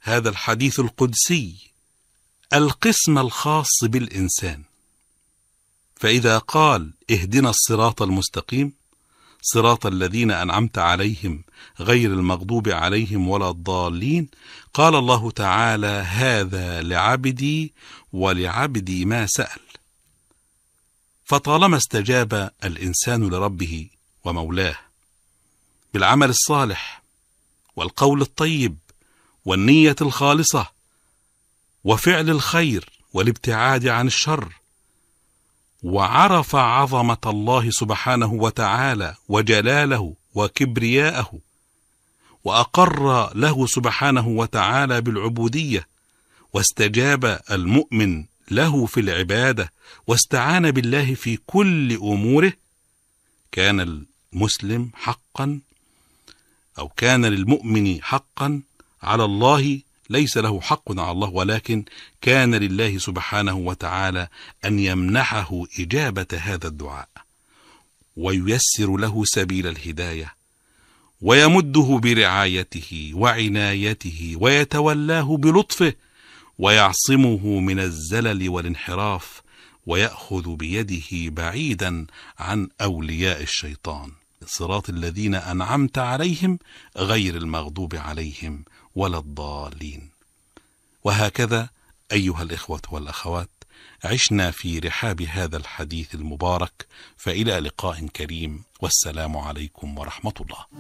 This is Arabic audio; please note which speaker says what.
Speaker 1: هذا الحديث القدسي القسم الخاص بالإنسان، فإذا قال اهدنا الصراط المستقيم صراط الذين أنعمت عليهم غير المغضوب عليهم ولا الضالين، قال الله تعالى هذا لعبدي ولعبدي ما سأل. فطالما استجاب الإنسان لربه ومولاه بالعمل الصالح والقول الطيب والنية الخالصة وفعل الخير والابتعاد عن الشر، وعرف عظمة الله سبحانه وتعالى وجلاله وكبرياءه، وأقر له سبحانه وتعالى بالعبودية، واستجاب المؤمن له في العبادة، واستعان بالله في كل أموره، كان المسلم حقا أو كان للمؤمن حقا على الله، ليس له حق على الله، ولكن كان لله سبحانه وتعالى أن يمنحه إجابة هذا الدعاء، وييسر له سبيل الهداية، ويمده برعايته وعنايته، ويتولاه بلطفه، ويعصمه من الزلل والانحراف، ويأخذ بيده بعيدا عن أولياء الشيطان. صراط الذين أنعمت عليهم غير المغضوب عليهم ولا الضالين. وهكذا أيها الإخوة والأخوات عشنا في رحاب هذا الحديث المبارك، فإلى لقاء كريم، والسلام عليكم ورحمة الله.